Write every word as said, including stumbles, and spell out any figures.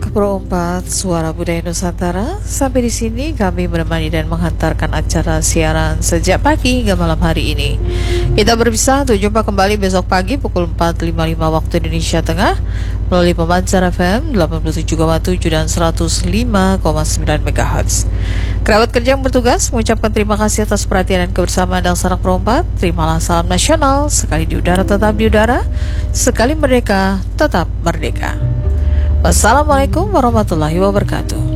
Pro empat Suara Budaya Nusantara. Sampai di sini kami menemani dan menghantarkan acara siaran sejak pagi hingga malam hari ini. Kita berpisah untuk jumpa kembali besok pagi pukul empat lima puluh lima waktu Indonesia Tengah melalui Pemancar F M delapan puluh tujuh koma tujuh dan seratus lima koma sembilan megahertz. Kerabat kerja yang bertugas mengucapkan terima kasih atas perhatian dan kebersamaan dan Sarak Pro empat. Terimalah salam nasional, sekali di udara tetap di udara, sekali merdeka tetap merdeka. Wassalamualaikum warahmatullahi wabarakatuh.